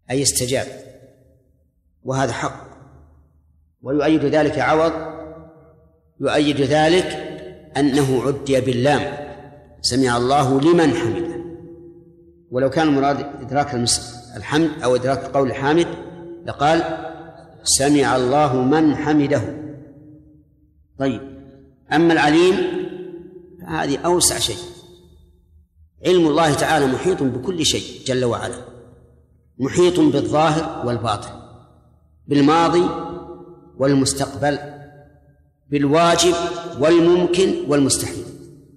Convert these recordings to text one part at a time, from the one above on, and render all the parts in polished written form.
أي استجاب، وهذا حق. ويؤيد ذلك يؤيد ذلك أنه عدي باللام، سمع الله لمن حمده. ولو كان المراد إدراك الحمد أو إدراك قول الحامد لقال سمع الله من حمده. طيب، أما العليم فهذه أوسع شيء. علم الله تعالى محيط بكل شيء جل وعلا، محيط بالظاهر والباطن، بالماضي والمستقبل، بالواجب والممكن والمستحيل.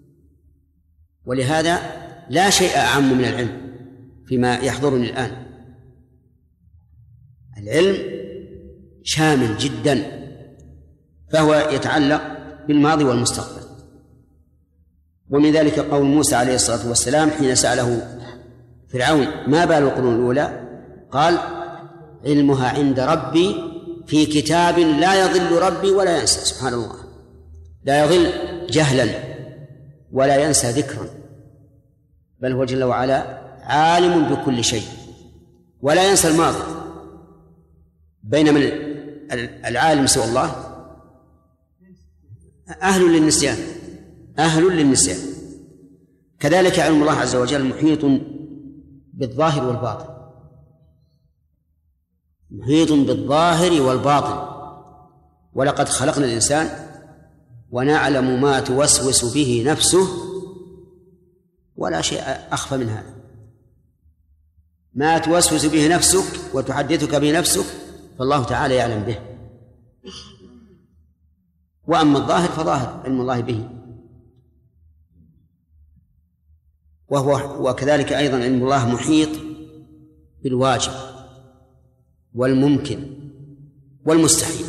ولهذا لا شيء أعم من العلم فيما يحضرني الآن. العلم شامل جدا، فهو يتعلق بالماضي والمستقبل. ومن ذلك قول موسى عليه الصلاة والسلام حين سأله فرعون ما بال القرون الأولى، قال علمها عند ربي في كتاب لا يضل ربي ولا ينسى. سبحان الله، لا يضل جهلا ولا ينسى ذكرا، بل هو جل وعلا عالم بكل شيء ولا ينسى الماضي. بينما العالم سوى الله أهل للنسيان. كذلك علم الله عز وجل محيط بالظاهر والباطن، محيط بالظاهر والباطن. ولقد خلقنا الإنسان ونعلم ما توسوس به نفسه، ولا شيء أخفى من هذا. ما توسوس به نفسك وتحدثك به نفسك فالله تعالى يعلم به. وأما الظاهر فظاهر علم الله به. وكذلك أيضا علم الله محيط بالواجب والممكن والمستحيل.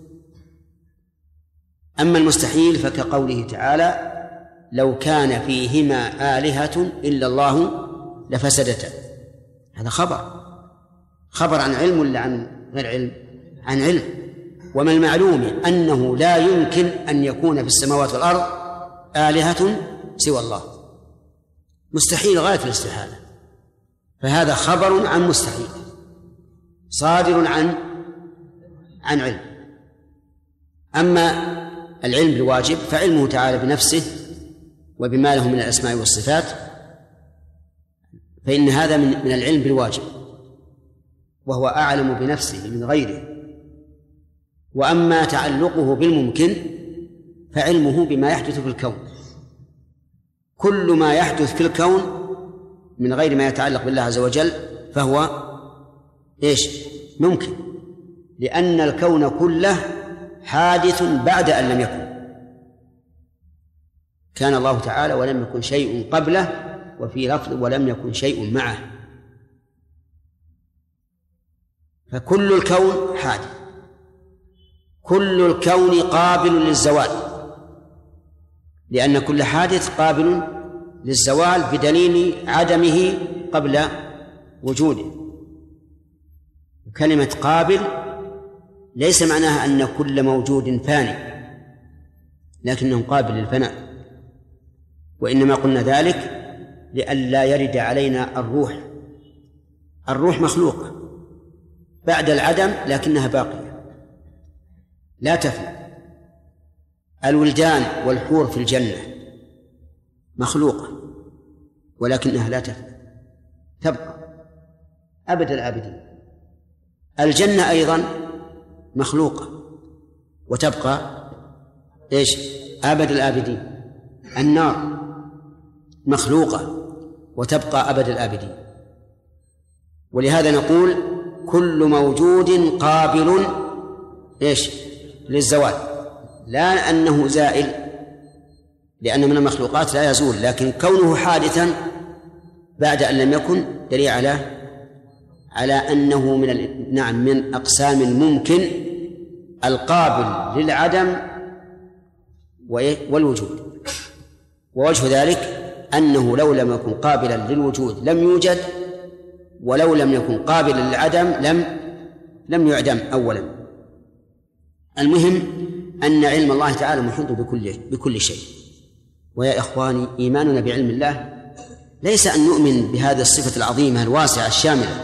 أما المستحيل فكقوله تعالى لو كان فيهما آلهة إلا الله لفسدتا. هذا خبر عن علم ولا عن غير علم؟ عن علم. ومن المعلوم أنه لا يمكن أن يكون في السماوات والأرض آلهة سوى الله، مستحيل غاية الاستحالة. فهذا خبر عن مستحيل صادر عن علم. أما العلم بالواجب فعلمه تعالى بنفسه وبما له من الأسماء والصفات، فإن هذا من العلم بالواجب، وهو أعلم بنفسه من غيره. وأما تعلقه بالممكن فعلمه بما يحدث في الكون. كل ما يحدث في الكون من غير ما يتعلق بالله عز وجل فهو ممكن، لأن الكون كله حادث بعد أن لم يكن. كان الله تعالى ولم يكن شيء قبله، وفي لفظ ولم يكن شيء معه. فكل الكون حادث، كل الكون قابل للزوال، لأن كل حادث قابل للزوال بدليل عدمه قبل وجوده. كلمة قابل ليس معناها أن كل موجود فاني، لكنه قابل للفناء. وإنما قلنا ذلك لئلا يرد علينا الروح مخلوقة بعد العدم لكنها باقية لا تفنى. الولدان والحور في الجنة مخلوقة ولكنها لا تفنى، تبقى أبد الآبدين. الجنة أيضا مخلوقة وتبقى أبد الآبدين. النار مخلوقة وتبقى أبد الآبدين. ولهذا نقول كل موجود قابل للزوال، لا أنه زائل، لأن من المخلوقات لا يزول، لكن كونه حادثا بعد أن لم يكن دليل على أنه من أقسام الممكن القابل للعدم والوجود. ووجه ذلك أنه لو لم يكن قابلا للوجود لم يوجد، ولو لم يكن قابلا للعدم لم يعدم أولا. المهم أن علم الله تعالى محيط بكل شيء. ويا إخواني، إيماننا بعلم الله ليس أن نؤمن بهذه الصفة العظيمة الواسعة الشاملة